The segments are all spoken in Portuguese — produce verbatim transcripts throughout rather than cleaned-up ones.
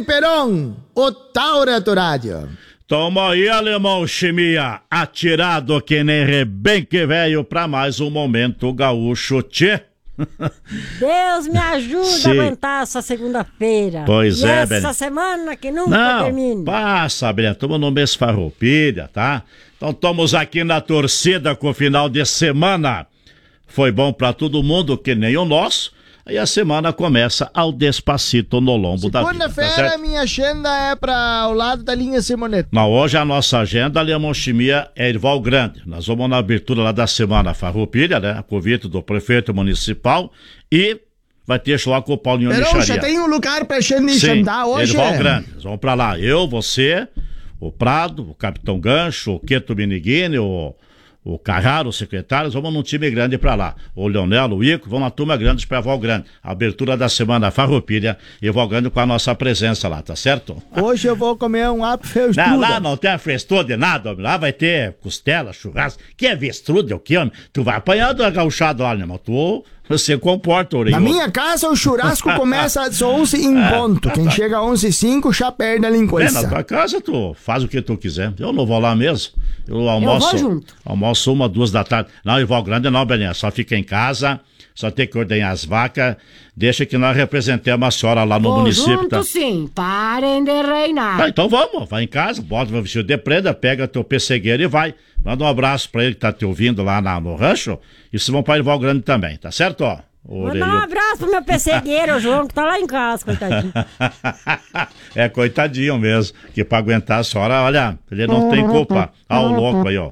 Peron, o Taura do Rádio. Toma aí, alemão chimia, atirado que nem rebenque velho pra mais um Momento Gaúcho, tchê. Deus me ajuda Sim. a aguentar essa segunda-feira. Pois e é, essa Belinha. semana que nunca Não, termina. Passa, Belinha, estamos no mês farroupilha, tá? Então estamos aqui na torcida com o final de semana. Foi bom pra todo mundo, que nem o nosso. Aí a semana começa ao despacito no lombo da vida. Segunda-feira, tá minha agenda é para o lado da linha Simoneta. Mas hoje a nossa agenda, Alemão Chimia, é Erval Grande. Nós vamos na abertura lá da semana farroupilha, né? A convite do prefeito municipal. E vai ter show com o Paulinho Pero Micharia. você tem um lugar pra gente Sim, jantar hoje? Erval Grande. Nós vamos pra lá. Eu, você, o Prado, o Capitão Gancho, o Queto Miniguini, o... o Carraro, os secretários, vamos num time grande pra lá. O Leonel, o Ico, vão na turma grande pra Erval Grande. Abertura da semana farroupilha e Erval Grande com a nossa presença lá, tá certo? Hoje eu vou comer um apfelstrude. Não, lá não tem avestruz de nada, homem. Lá vai ter costela, churrasco. Que avestruz, o que, homem? Tu vai apanhar do agauchado lá, né, irmão? Tu... Você comporta, Orelha. Na minha casa, o churrasco começa às onze em ponto. Quem chega às onze e cinco já perde a linguiça. É, na tua casa, tu faz o que tu quiser. Eu não vou lá mesmo. Eu almoço. Eu vou junto. Almoço uma, duas da tarde. Não, Erval Grande não, Belinha. Só fica em casa, só tem que ordenhar as vacas. Deixa que nós representemos a senhora lá no vou município. Junto, tá? sim. Parem de reinar. Ah, então vamos, vai em casa, bota o vestido de prenda, pega teu pessegueiro e vai. Manda um abraço pra ele que tá te ouvindo lá na, no rancho. E se vão pra Erval Grande também, tá certo, ó? Manda um abraço pro meu pessegueiro, o João, que tá lá em casa, coitadinho. É, coitadinho mesmo, que pra aguentar a senhora, olha, ele não tem culpa. Ah, o louco aí, ó.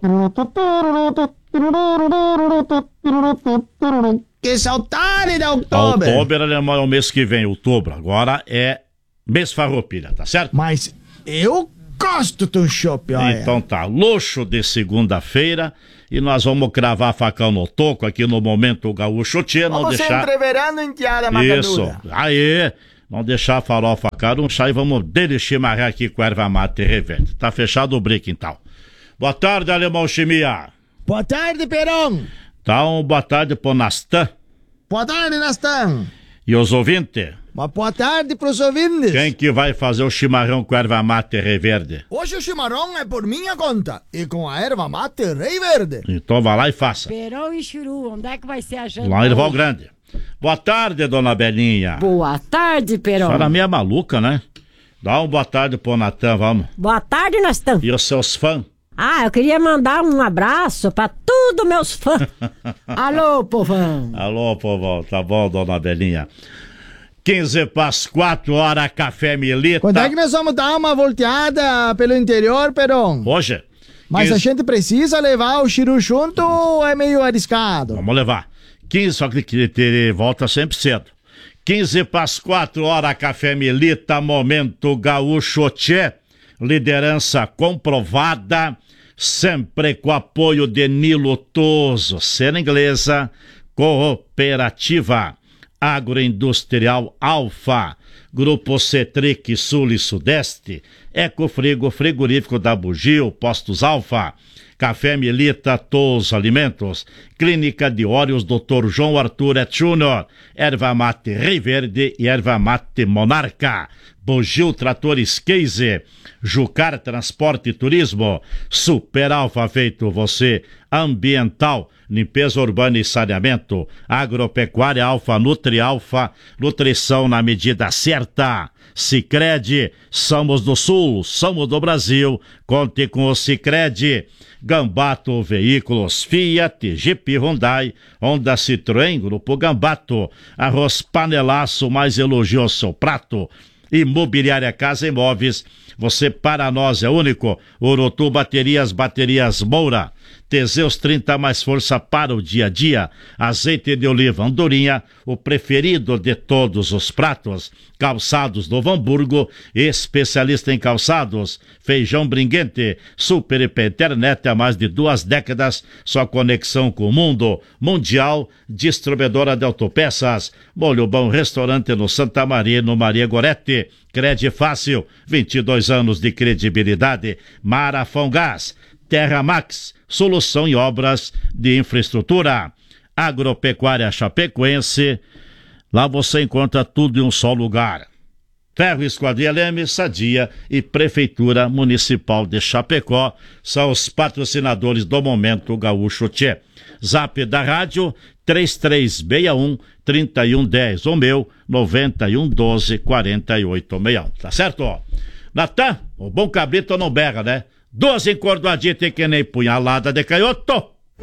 Que saudade de outubro. Outubro é o mês que vem, outubro. Agora é mês farroupilha, tá certo? Mas eu gosto do chopp, olha. Então tá, luxo de segunda-feira. E nós vamos cravar facão no toco aqui no Momento Gaúcho Tchê, não vamos deixar... entreverando enteada macadura. Isso, aí, não deixar a farofa cara, um chá e vamos delichimarrar aqui com erva mate e reverde. Tá fechado o brick, então. Boa tarde, Alemão Chimia. Boa tarde, Peron. Então, boa tarde pro Nastan. Boa tarde, Nastan. E os ouvintes? Uma boa tarde pros ouvintes. Quem que vai fazer o chimarrão com erva mate e reverde? Hoje o chimarrão é por minha conta e com a erva mate rei verde. Então vai lá e faça. Perão e Churu, onde é que vai ser a janta? Lá em Erval Grande. Boa tarde, dona Belinha. Boa tarde, Perão. A senhora meio maluca, né? Dá uma boa tarde pro Natan, vamos. Boa tarde, Nastan. E os seus fãs? Ah, eu queria mandar um abraço pra todos meus fãs. Alô, povão. Alô, povão. Tá bom, dona Belinha. quinze para as quatro horas, Café Milita. Quando é que nós vamos dar uma volteada pelo interior, Peron? Hoje. Mas quinze... a gente precisa levar o Chiru junto ou é meio arriscado? Vamos levar. quinze, só que ele volta sempre cedo. quinze para as quatro horas, Café Milita, Momento Gaúcho Tchê. Liderança comprovada, sempre com apoio de Nilo Toso, Cena Inglesa, Cooperativa Agroindustrial Alfa, Grupo Cetric Sul e Sudeste, Ecofrigo Frigorífico da Bugio, Postos Alfa, Café Milita Toso Alimentos, Clínica de Óleos doutor João Arthur Et Júnior, Erva Mate Rei Verde e Erva Mate Monarca, Bugio Tratores Case, Jucar Transporte e Turismo, Super Alfa Feito Você, Ambiental, Limpeza Urbana e Saneamento, Agropecuária Alfa, Nutri Alfa, Nutrição na medida certa. Sicredi, somos do Sul, somos do Brasil, conte com o Sicredi. Gambato Veículos, Fiat, Jeep, Hyundai, Honda Citroën, Grupo Gambato, Arroz Panelaço, mais elogio ao seu prato. Imobiliária Casa Imóveis, você para nós é único. Urutu Baterias, Baterias Moura. Teseus trinta mais força para o dia a dia. Azeite de oliva Andorinha, o preferido de todos os pratos. Calçados Novo Hamburgo, especialista em calçados. Feijão Bringuente, Super I P Internet há mais de duas décadas. Sua conexão com o mundo mundial. Distribuidora de autopeças. Molho Bom Restaurante no Santa Maria, no Maria Gorete. Crede Fácil, vinte e dois anos de credibilidade. Marafão Gás, Terra Max, solução em obras de infraestrutura. Agropecuária Chapecoense, lá você encontra tudo em um só lugar. Ferro Esquadria Leme, Sadia e Prefeitura Municipal de Chapecó são os patrocinadores do Momento Gaúcho Tchê. Zap da rádio três três seis um, três um um zero, o meu nove um um doze, quatro oito seis um. Tá certo, ó? Natan, o bom cabrito não berra, né? Duas encordoadinhas tem que nem punhalada de canhoto.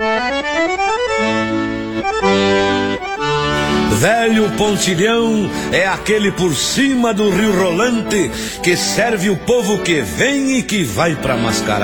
Velho pontilhão é aquele por cima do rio rolante que serve o povo que vem e que vai pra mascarar.